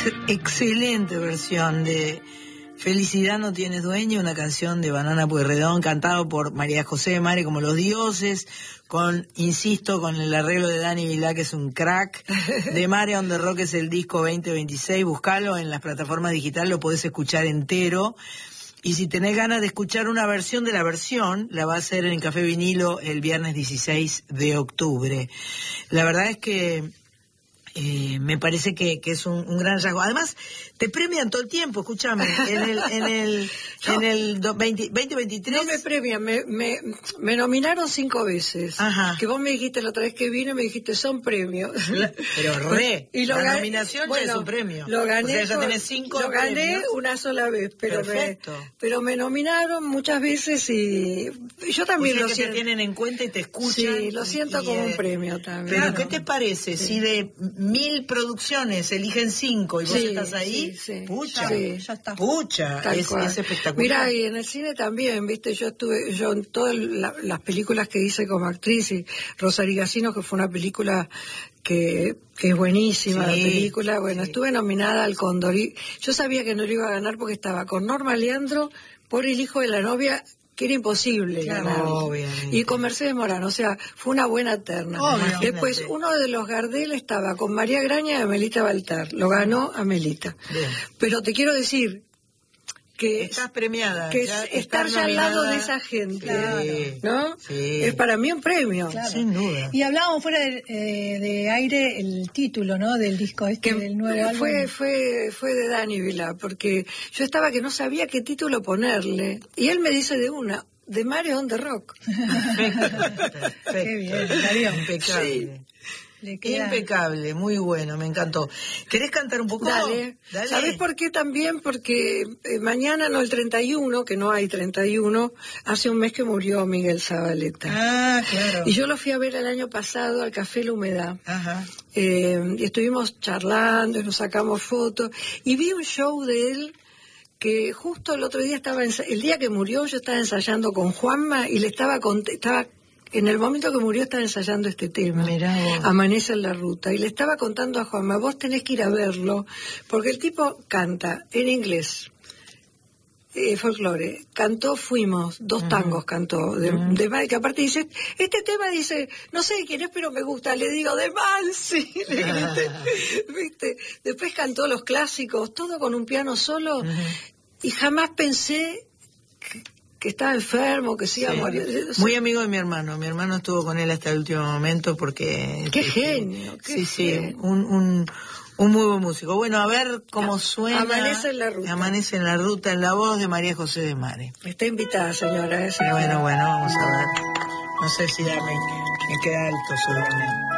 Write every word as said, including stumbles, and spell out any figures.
Excelente versión de Felicidad no tienes dueño, una canción de Banana Pueyrredón, cantado por María José de Mare como Los Dioses, con, insisto, con el arreglo de Dani Vilá, que es un crack. De Mare on the Rock es el disco veinte veintiséis, buscalo en las plataformas digitales, lo podés escuchar entero. Y si tenés ganas de escuchar una versión de la versión, la va a hacer en Café Vinilo el viernes dieciséis de octubre. La verdad es que Eh, me parece que, que es un, un gran rasgo. Además, te premian todo el tiempo, escúchame, en el en el no, en el veinte veintitrés. No me premian, me, me, me nominaron cinco veces. Ajá. Que vos me dijiste la otra vez que vine, me dijiste, son premios. Pero re, y lo la gané, nominación bueno, ya es un premio. Lo gané, o sea, ya tenés cinco lo gané premios. una sola vez, pero me, pero me nominaron muchas veces y yo también o sea, lo que siento. te tienen en cuenta y te escuchan. Sí, lo siento y, como eh, un premio también. Pero claro. ¿qué te parece sí. si de mil producciones eligen cinco y vos sí, estás ahí? Sí, sí. Pucha, sí. ya está. Pucha, es, es espectacular. Mira, y en el cine también, viste, yo estuve, yo en todas la, las películas que hice como actriz, y Rosario Gacino, que fue una película que, que es buenísima, sí, la película, bueno, sí. Estuve nominada al Cóndor y yo sabía que no lo iba a ganar porque estaba con Norma Leandro por El hijo de la novia, que era imposible claro, ganar. Obviamente. Y con Mercedes Morán, o sea, fue una buena terna. Obvio. Después, uno de los Gardel estaba con María Graña y Amelita Baltar. Lo ganó Amelita. Bien. Pero te quiero decir que estás premiada, que ya estar ya al lado de esa gente, claro, ¿no? Sí. Es para mí un premio, claro. Sin duda. Y hablábamos fuera de, eh, de aire el título, ¿no? Del disco este, que del nuevo álbum. Fue, fue, fue de Dani Vilá, porque yo estaba que no sabía qué título ponerle y él me dice de una, de Mare on the Rock. Perfecto, perfecto. Qué bien, Darío. Impecable. Sí. Queda... Impecable, muy bueno, me encantó. ¿Querés cantar un poco? Dale. Dale. ¿Sabés por qué también? Porque eh, mañana, no el treinta y uno, que no hay treinta y uno, hace un mes que murió Miguel Zabaleta. Ah, claro. Y yo lo fui a ver el año pasado al Café La Humedad. Ajá. Eh, y estuvimos charlando, y nos sacamos fotos, y vi un show de él que justo el otro día estaba, el día que murió yo estaba ensayando con Juanma y le estaba, estaba en el momento que murió estaba ensayando este tema, Mirá vos. Amanece en la ruta, y le estaba contando a Juanma, vos tenés que ir a verlo, porque el tipo canta en inglés, eh, folclore, cantó Fuimos, dos uh-huh. tangos cantó, de, uh-huh. de que aparte dice, este tema dice, no sé de quién es, pero me gusta, le digo, de Mansi, le grité, ¿viste? Después cantó los clásicos, todo con un piano solo, uh-huh. y jamás pensé que, que estaba enfermo, que se iba sí. a morir. Muy amigo de mi hermano, mi hermano estuvo con él hasta el último momento porque... ¡Qué este, genio! Qué sí, genio. sí, un, un, un muy buen músico. Bueno, a ver cómo suena... Amanece en la ruta. Amanece en la ruta, en la voz de María José de Mare. Está invitada, señora. ¿eh? Bueno, bueno, vamos a ver. No sé si ya me, me queda alto sobre mí.